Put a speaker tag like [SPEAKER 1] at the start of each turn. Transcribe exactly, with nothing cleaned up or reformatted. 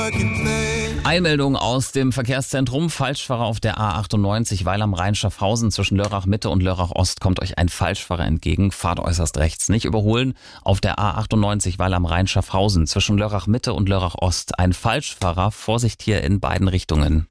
[SPEAKER 1] Eilmeldung aus dem Verkehrszentrum. Falschfahrer auf der A achtundneunzig Weil am Rhein Schaffhausen. Zwischen Lörrach Mitte und Lörrach Ost kommt euch ein Falschfahrer entgegen. Fahrt äußerst rechts. Nicht überholen. Auf der A achtundneunzig Weil am Rhein Schaffhausen. Zwischen Lörrach Mitte und Lörrach Ost. Ein Falschfahrer. Vorsicht hier in beiden Richtungen.